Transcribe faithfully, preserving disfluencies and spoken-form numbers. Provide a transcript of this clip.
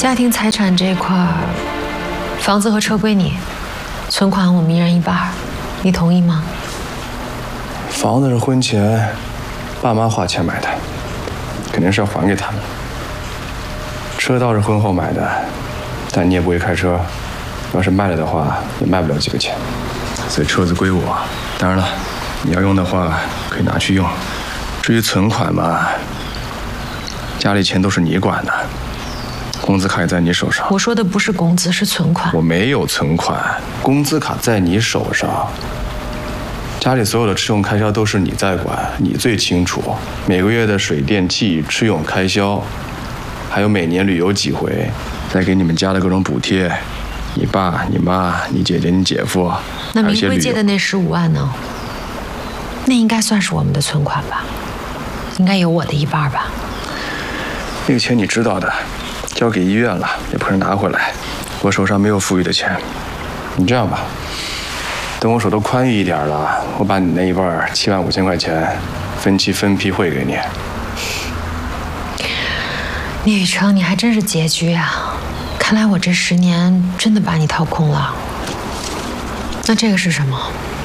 家庭财产这块儿，房子和车归你，存款我们一人一半，你同意吗？ 房子是婚前爸妈花钱买的，肯定是要还给他们。车倒是婚后买的，但你也不会开车，要是卖了的话，也卖不了几个钱，所以车子归我。当然了，你要用的话可以拿去用。至于存款嘛，家里钱都是你管的。 工资卡也在你手上。 我说的不是工资，是存款。 我没有存款，工资卡在你手上。家里所有的吃用开销都是你在管，你最清楚。每个月的水电气吃用开销，还有每年旅游几回，再给你们家的各种补贴，你爸、你妈、你姐姐、你姐夫。 那明辉借的那十五万呢？那应该算是我们的存款吧？应该有我的一半吧？ 那个钱你知道的。 交给医院了，也不是拿回来。我手上没有富裕的钱，你这样吧，等我手头宽裕一点了，我把你那一半七万五千块钱分期分批汇给你。 聂雨成，你还真是拮据啊！看来我这十年真的把你掏空了。那这个是什么？